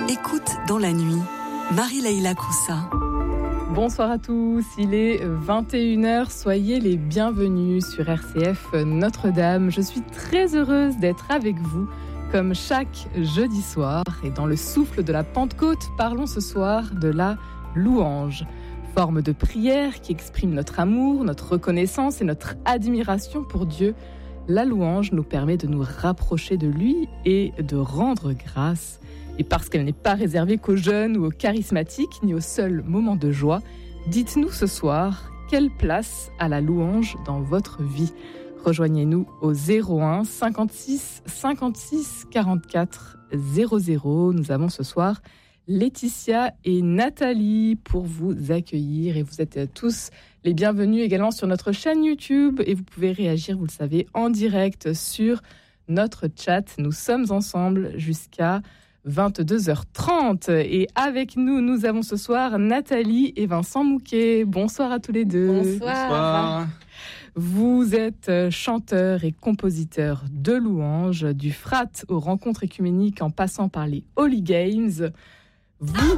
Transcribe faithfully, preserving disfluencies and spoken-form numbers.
Écoute dans la nuit, Marie-Laïla Coussa. Bonsoir à tous, il est vingt et une heures, soyez les bienvenus sur R C F Notre-Dame. Je suis très heureuse d'être avec vous comme chaque jeudi soir. Et dans le souffle de la Pentecôte, parlons ce soir de la louange. Forme de prière qui exprime notre amour, notre reconnaissance et notre admiration pour Dieu. La louange nous permet de nous rapprocher de lui et de rendre grâce. Et parce qu'elle n'est pas réservée qu'aux jeunes ou aux charismatiques, ni aux seuls moments de joie, dites-nous ce soir, quelle place a la louange dans votre vie ? Rejoignez-nous au zéro un cinquante-six cinquante-six quarante-quatre zéro zéro. Nous avons ce soir Laetitia et Nathalie pour vous accueillir. Et vous êtes tous les bienvenus également sur notre chaîne YouTube. Et vous pouvez réagir, vous le savez, en direct sur notre chat. Nous sommes ensemble jusqu'à vingt-deux heures trente. Et avec nous, nous avons ce soir Nathalie et Vincent Mouquet. Bonsoir à tous les deux. Bonsoir. Bonsoir. Vous êtes chanteur et compositeur de louanges, du Frat aux rencontres écuméniques en passant par les Holy Games. Vous